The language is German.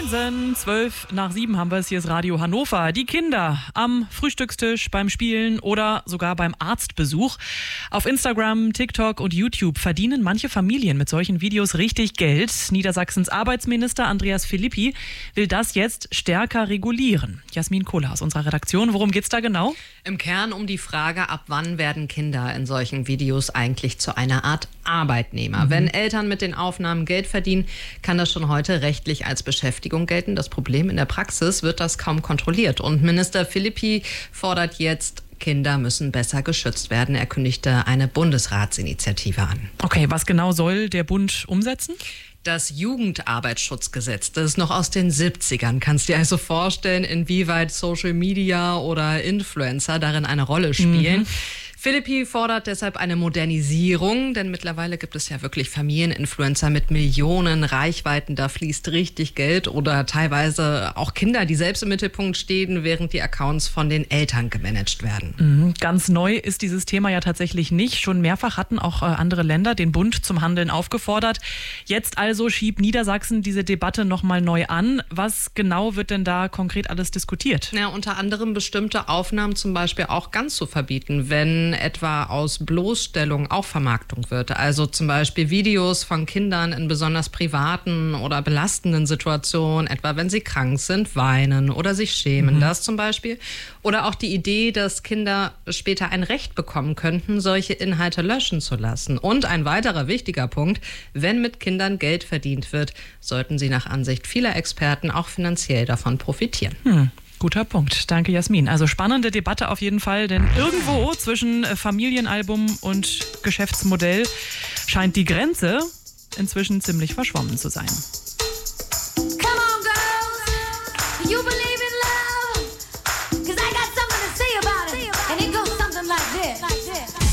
Wahnsinn, 6:55 haben wir es, hier ist Radio Hannover. Die Kinder am Frühstückstisch, beim Spielen oder sogar beim Arztbesuch. Auf Instagram, TikTok und YouTube verdienen manche Familien mit solchen Videos richtig Geld. Niedersachsens Arbeitsminister Andreas Philippi will das jetzt stärker regulieren. Jasmin Kohler aus unserer Redaktion, worum geht's da genau? Im Kern um die Frage, ab wann werden Kinder in solchen Videos eigentlich zu einer Art Arbeitnehmer? Wenn Eltern mit den Aufnahmen Geld verdienen, kann das schon heute rechtlich als Beschäftigung gelten. Das Problem: in der Praxis wird das kaum kontrolliert. Und Minister Philippi fordert jetzt, Kinder müssen besser geschützt werden. Er kündigte eine Bundesratsinitiative an. Okay, was genau soll der Bund umsetzen? Das Jugendarbeitsschutzgesetz, das ist noch aus den 70ern. Kannst du dir also vorstellen, inwieweit Social Media oder Influencer darin eine Rolle spielen? Philippi fordert deshalb eine Modernisierung, denn mittlerweile gibt es ja wirklich Familieninfluencer mit Millionen Reichweiten. Da fließt richtig Geld, oder teilweise auch Kinder, die selbst im Mittelpunkt stehen, während die Accounts von den Eltern gemanagt werden. Ganz neu ist dieses Thema ja tatsächlich nicht. Schon mehrfach hatten auch andere Länder den Bund zum Handeln aufgefordert. Jetzt also schiebt Niedersachsen diese Debatte nochmal neu an. Was genau wird denn da konkret alles diskutiert? Ja, unter anderem bestimmte Aufnahmen zum Beispiel auch ganz zu verbieten, wenn etwa aus Bloßstellung auch Vermarktung wird. Also zum Beispiel Videos von Kindern in besonders privaten oder belastenden Situationen, etwa wenn sie krank sind, weinen oder sich schämen. Das zum Beispiel. Oder auch die Idee, dass Kinder später ein Recht bekommen könnten, solche Inhalte löschen zu lassen. Und ein weiterer wichtiger Punkt: wenn mit Kindern Geld verdient wird, sollten sie nach Ansicht vieler Experten auch finanziell davon profitieren. Guter Punkt. Danke, Jasmin. Also spannende Debatte auf jeden Fall, denn irgendwo zwischen Familienalbum und Geschäftsmodell scheint die Grenze inzwischen ziemlich verschwommen zu sein.